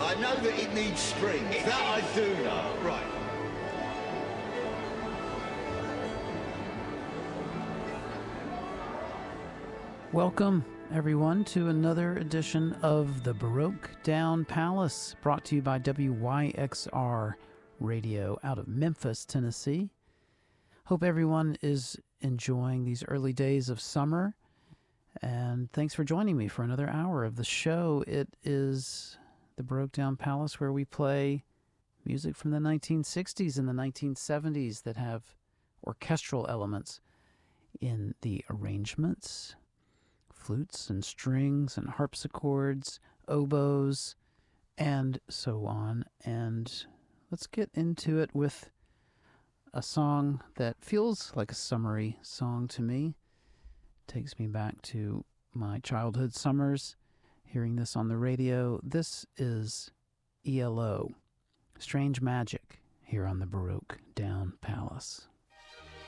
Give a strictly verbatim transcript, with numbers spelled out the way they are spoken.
I know that it needs strings. That I do know. Right. Welcome, everyone, to another edition of the Baroque Down Palace, brought to you by W Y X R Radio out of Memphis, Tennessee. Hope everyone is enjoying these early days of summer, and thanks for joining me for another hour of the show. It is the Baroque Down Palace, where we play music from the nineteen sixties and the nineteen seventies that have orchestral elements in the arrangements. Flutes and strings and harpsichords, oboes, and so on. And let's get into it with a song that feels like a summery song to me. Takes me back to my childhood summers, hearing this on the radio. This is E L O, Strange Magic, here on the Baroque Down Palace.